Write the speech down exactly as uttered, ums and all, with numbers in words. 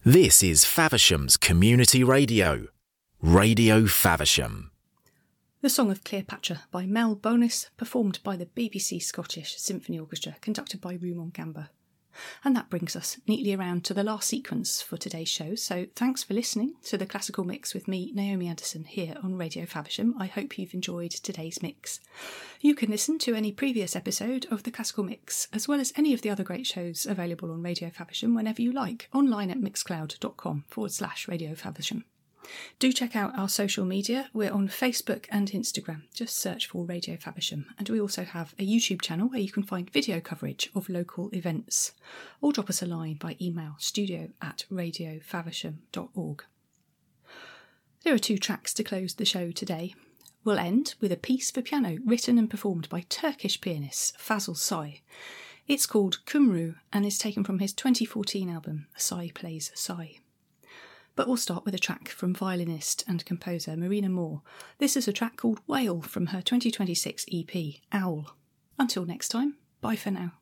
This is Faversham's Community Radio, Radio Faversham. The Song of Cleopatra by Mel Bonis, performed by the B B C Scottish Symphony Orchestra, conducted by Rumon Gamba. And that brings us neatly around to the last sequence for today's show, so thanks for listening to the Classical Mix with me, Naomi Anderson, here on Radio Faversham. I hope you've enjoyed today's mix. You can listen to any previous episode of the Classical Mix, as well as any of the other great shows available on Radio Faversham whenever you like, online at mixcloud.com forward slash Radio Faversham. Do check out our social media. We're on Facebook and Instagram. Just search for Radio Faversham. And we also have a YouTube channel where you can find video coverage of local events. Or drop us a line by email, studio at radio faversham dot org. There are two tracks to close the show today. We'll end with a piece for piano written and performed by Turkish pianist Fazıl Say. It's called Kumru and is taken from his twenty fourteen album, Say Plays Say. But we'll start with a track from violinist and composer Marina Moore. This is a track called Whale from her twenty twenty-six E P, Owl. Until next time, bye for now.